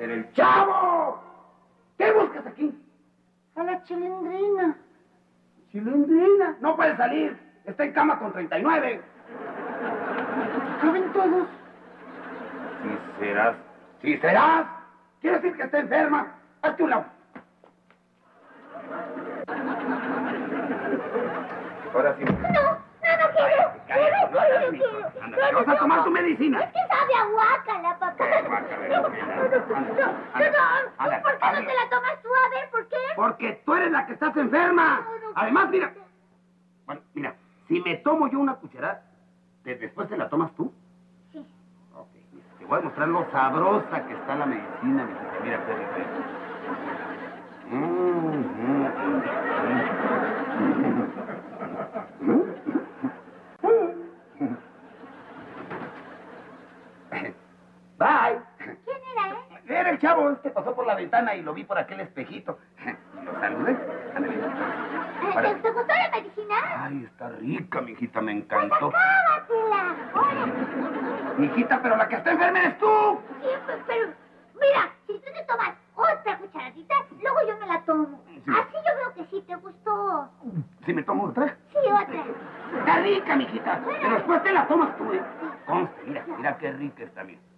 ¡Era el Chavo! ¿Qué buscas aquí? A la Chilindrina. ¿Chilindrina? No puede salir. Está en cama con 39. ¿Caben todos? Sí serás. ¿Sí serás? ¿Quiere decir que está enferma? Hazte un lado. Ahora sí. No quiero. Anda, vas a tomar tu medicina. Es que sabe a guácala, papá. ¿Por qué no te la tomas tú? A ver, ¿por qué? Porque tú eres la que estás enferma. Además, mira. Bueno, mira, si me tomo yo una cucharada, ¿después te la tomas tú? Sí. Ok, mira, te voy a mostrar lo sabrosa que está la medicina, mijita. Mira, qué rico. Bye. ¿Quién era, Era el Chavo, pasó por la ventana y lo vi por aquel espejito. Y lo saludé. Ándale. ¿Te gustó la medicina? Ay, está rica, mijita, me Pues encantó. acábatela. Oye. Mijita, pero la que está enferma eres tú. Sí, pero mira, si tú te tomas otra cucharadita, luego yo me la tomo. Sí. Así yo veo que sí te gustó. ¿Si me tomo otra? Sí, otra. Está rica, mijita. Pero después te la tomas tú, ¿eh? Conste, mira qué rica está, mira.